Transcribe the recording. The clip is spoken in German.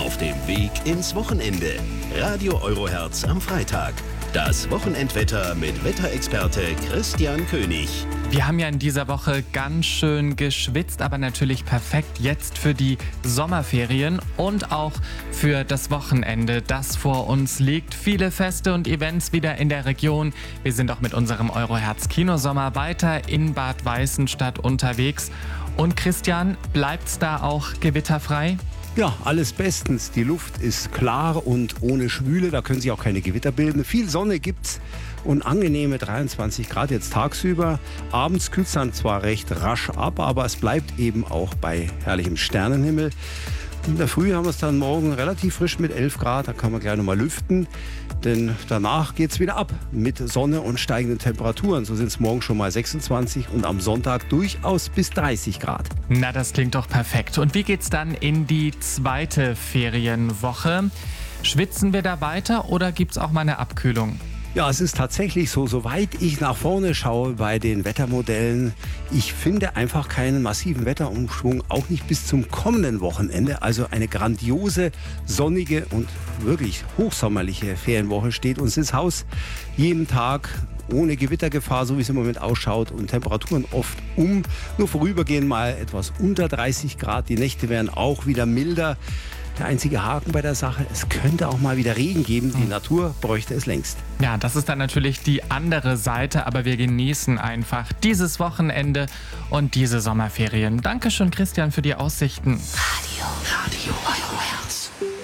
auf dem Weg ins Wochenende. Radio Eurohertz am Freitag. Das Wochenendwetter mit Wetterexperte Christian König. Wir haben ja in dieser Woche ganz schön geschwitzt, aber natürlich perfekt jetzt für die Sommerferien und auch für das Wochenende, das vor uns liegt. Viele Feste und Events wieder in der Region. Wir sind auch mit unserem Eurohertz Kinosommer weiter in Bad Weißenstadt unterwegs. Und Christian, bleibt's da auch gewitterfrei? Ja, alles bestens. Die Luft ist klar und ohne Schwüle, da können sich auch keine Gewitter bilden. Viel Sonne gibt's und angenehme 23 Grad jetzt tagsüber. Abends kühlt es dann zwar recht rasch ab, aber es bleibt eben auch bei herrlichem Sternenhimmel. In der Früh haben wir es dann morgen relativ frisch mit 11 Grad, da kann man gleich nochmal lüften. Denn danach geht es wieder ab mit Sonne und steigenden Temperaturen. So sind es morgen schon mal 26 und am Sonntag durchaus bis 30 Grad. Na, das klingt doch perfekt. Und wie geht's dann in die zweite Ferienwoche? Schwitzen wir da weiter oder gibt's auch mal eine Abkühlung? Ja, es ist tatsächlich so, soweit ich nach vorne schaue bei den Wettermodellen, ich finde einfach keinen massiven Wetterumschwung, auch nicht bis zum kommenden Wochenende. Also eine grandiose, sonnige und wirklich hochsommerliche Ferienwoche steht uns ins Haus. Jeden Tag ohne Gewittergefahr, so wie es im Moment ausschaut, und Temperaturen oft nur vorübergehend mal etwas unter 30 Grad. Die Nächte werden auch wieder milder. Der einzige Haken bei der Sache, es könnte auch mal wieder Regen geben. Die Natur bräuchte es längst. Ja, das ist dann natürlich die andere Seite, aber wir genießen einfach dieses Wochenende und diese Sommerferien. Dankeschön, Christian, für die Aussichten. Radio